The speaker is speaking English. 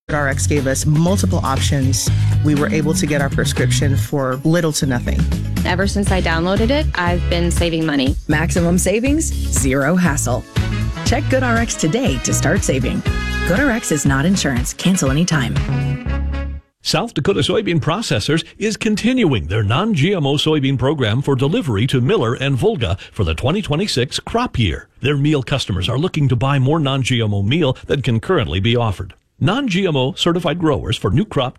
GoodRx gave us multiple options. We were able to get our prescription for little to nothing. Ever since I downloaded it, I've been saving money. Maximum savings, zero hassle. Check GoodRx today to start saving. GoodRx is not insurance. Cancel anytime. South Dakota Soybean Processors is continuing their non-GMO soybean program for delivery to Miller and Volga for the 2026 crop year. Their meal customers are looking to buy more non-GMO meal than can currently be offered. Non-GMO certified growers for new crop